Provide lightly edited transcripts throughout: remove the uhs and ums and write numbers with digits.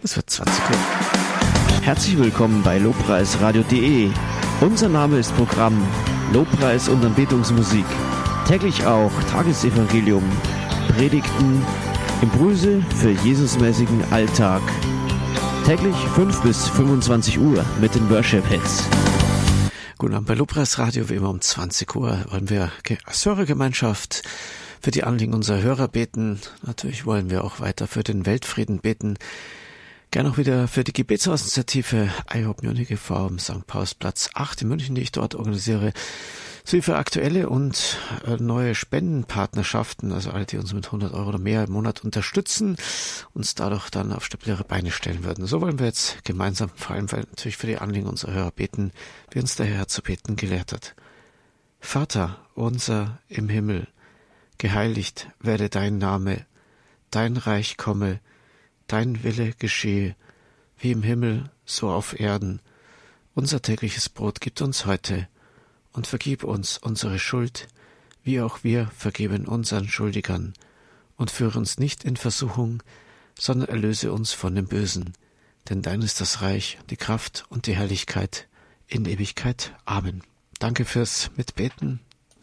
Es wird 20 Uhr. Herzlich willkommen bei lobpreisradio.de. Unser Name ist Programm Lobpreis und Anbetungsmusik. Täglich auch Tagesevangelium, Predigten, Impulse für Jesusmäßigen Alltag. Täglich 5 bis 25 Uhr mit den Worship-Hits. Guten Abend bei Lobpreisradio, wie immer um 20 Uhr wollen wir als Hörergemeinschaft für die Anliegen unserer Hörer beten. Natürlich wollen wir auch weiter für den Weltfrieden beten. Gerne auch wieder für die Gebetshausinitiative iHope Munich e.V. am St. Paulsplatz 8 in München, die ich dort organisiere. Sowie für aktuelle und neue Spendenpartnerschaften, also alle, die uns mit 100 Euro oder mehr im Monat unterstützen, uns dadurch dann auf stabilere Beine stellen würden. So wollen wir jetzt gemeinsam, vor allem natürlich für die Anliegen unserer Hörer beten, wie uns der Herr zu beten gelehrt hat. Vater unser im Himmel, geheiligt werde dein Name, dein Reich komme, dein Wille geschehe, wie im Himmel, so auf Erden. Unser tägliches Brot gib uns heute und vergib uns unsere Schuld, wie auch wir vergeben unseren Schuldigern. Und führe uns nicht in Versuchung, sondern erlöse uns von dem Bösen. Denn dein ist das Reich, die Kraft und die Herrlichkeit in Ewigkeit. Amen. Danke fürs Mitbeten.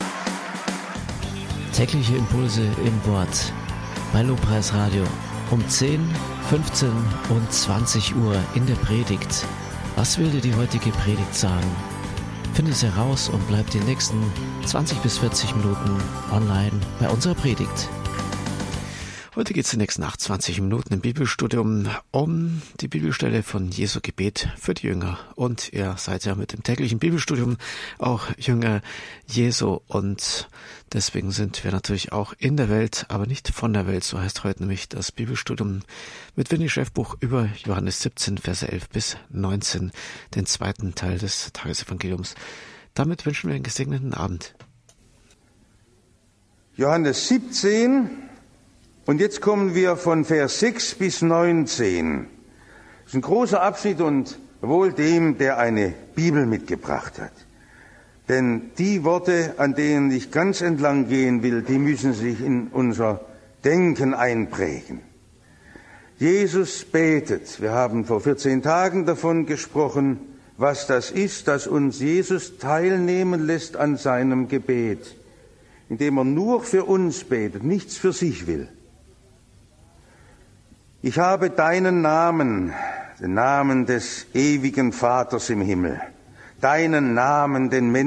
Tägliche Impulse im Wort bei Lobpreisradio um 10, 15 und 20 Uhr in der Predigt. Was will dir die heutige Predigt sagen? Finde es heraus und bleib die nächsten 20 bis 40 Minuten online bei unserer Predigt. Heute geht es die nächsten 28 Minuten im Bibelstudium um die Bibelstelle von Jesu Gebet für die Jünger. Und ihr seid ja mit dem täglichen Bibelstudium auch Jünger Jesu. Und deswegen sind wir natürlich auch in der Welt, aber nicht von der Welt. So heißt heute nämlich das Bibelstudium mit Winnie Schäfbuch über Johannes 17, Verse 11 bis 19, den zweiten Teil des Tagesevangeliums. Damit wünschen wir einen gesegneten Abend. Johannes 17. Und jetzt kommen wir von Vers 6 bis 19. Das ist ein großer Abschnitt und wohl dem, der eine Bibel mitgebracht hat. Denn die Worte, an denen ich ganz entlang gehen will, die müssen sich in unser Denken einprägen. Jesus betet. Wir haben vor 14 Tagen davon gesprochen, was das ist, dass uns Jesus teilnehmen lässt an seinem Gebet, indem er nur für uns betet, nichts für sich will. Ich habe deinen Namen, den Namen des ewigen Vaters im Himmel, deinen Namen, den Menschen